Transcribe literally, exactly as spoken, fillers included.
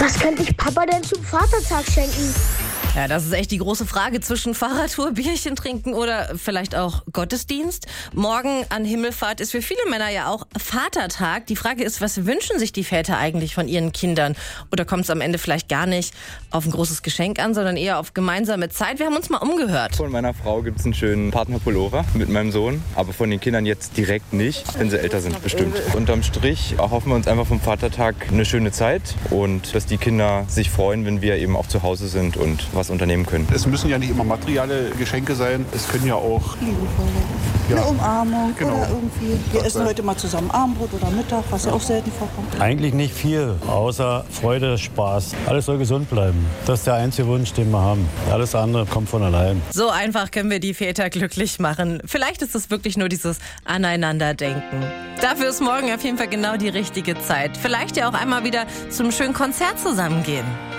Was könnte ich Papa denn zum Vatertag schenken? Ja, das ist echt die große Frage zwischen Fahrradtour, Bierchen trinken oder vielleicht auch Gottesdienst. Morgen an Himmelfahrt ist für viele Männer ja auch Vatertag. Die Frage ist, was wünschen sich die Väter eigentlich von ihren Kindern? Oder kommt es am Ende vielleicht gar nicht auf ein großes Geschenk an, sondern eher auf gemeinsame Zeit? Wir haben uns mal umgehört. Von meiner Frau gibt es einen schönen Partnerpullover mit meinem Sohn, aber von den Kindern jetzt direkt nicht, wenn sie älter sind, bestimmt. Unterm Strich erhoffen wir uns einfach vom Vatertag eine schöne Zeit und dass die Kinder sich freuen, wenn wir eben auch zu Hause sind und was unternehmen können. Es müssen ja nicht immer materielle Geschenke sein, es können ja auch liebevolle. Ja. Eine Umarmung Genau. oder irgendwie. Wir Das essen sein. heute mal zusammen Abendbrot oder Mittag, was ja auch selten vorkommt. Eigentlich nicht viel, außer Freude, Spaß. Alles soll gesund bleiben. Das ist der einzige Wunsch, den wir haben. Alles andere kommt von allein. So einfach können wir die Väter glücklich machen. Vielleicht ist es wirklich nur dieses Aneinanderdenken. Dafür ist morgen auf jeden Fall genau die richtige Zeit. Vielleicht ja auch einmal wieder zum schönen Konzert zusammengehen.